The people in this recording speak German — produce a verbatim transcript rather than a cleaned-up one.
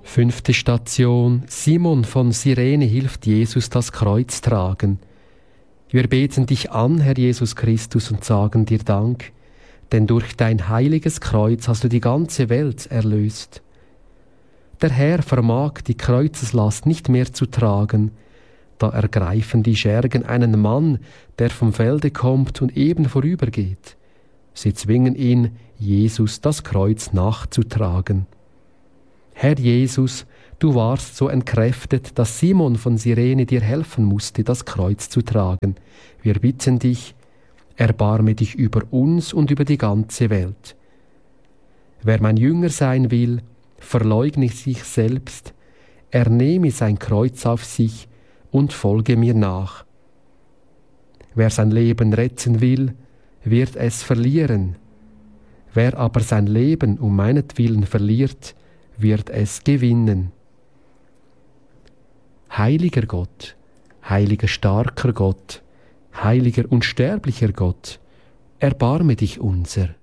Fünfte Station. Simon von Cyrene hilft Jesus das Kreuz tragen. Wir beten dich an, Herr Jesus Christus, und sagen dir Dank, denn durch dein heiliges Kreuz hast du die ganze Welt erlöst. Der Herr vermag die Kreuzeslast nicht mehr zu tragen. Da ergreifen die Schergen einen Mann, der vom Felde kommt und eben vorübergeht. Sie zwingen ihn, Jesus das Kreuz nachzutragen. Herr Jesus, du warst so entkräftet, dass Simon von Cyrene dir helfen musste, das Kreuz zu tragen. Wir bitten dich, erbarme dich über uns und über die ganze Welt. Wer mein Jünger sein will, verleugne sich selbst, er nehme sein Kreuz auf sich und folge mir nach. Wer sein Leben retten will, wird es verlieren. Wer aber sein Leben um meinetwillen verliert, wird es gewinnen. Heiliger Gott, heiliger starker Gott, heiliger unsterblicher Gott, erbarme dich unser.